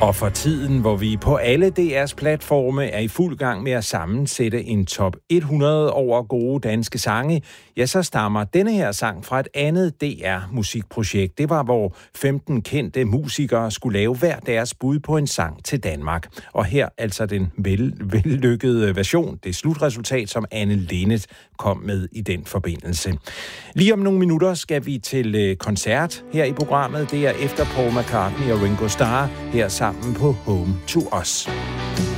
Og for tiden, hvor vi på alle DR's platforme er i fuld gang med at sammensætte en top 100 over gode danske sange, ja, så stammer denne her sang fra et andet DR-musikprojekt. Det var, hvor 15 kendte musikere skulle lave hver deres bud på en sang til Danmark. Og her altså den vellykkede version, det slutresultat, som Anne Linnet kom med i den forbindelse. Lige om nogle minutter skal vi til koncert her i programmet. Det er efter Paul McCartney og Ringo Starr her sammen på Home to Us.